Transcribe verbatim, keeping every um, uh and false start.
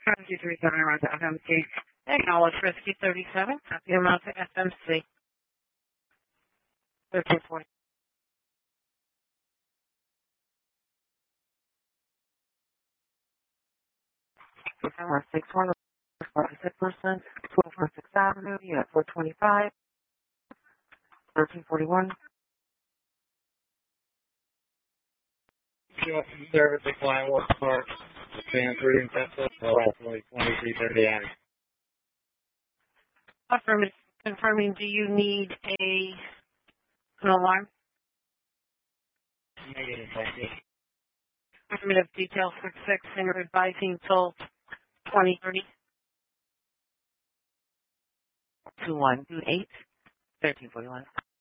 five two three seven around to F M C. Acknowledge Rescue thirty-seven. Copy amount to F M C. thirteen forty. One six one, forty-six percent, twelve four six Avenue, unit four twenty-five, thirteen forty-one. Service at Clientwood Park, San three in Texas, approximately twenty-three thirty A M. Affirmative. Confirming, do you need a an alarm? Negative, thank you. Affirmative. Detail six six, and you're advising till twenty thirty. two one two eight, thirteen forty-one.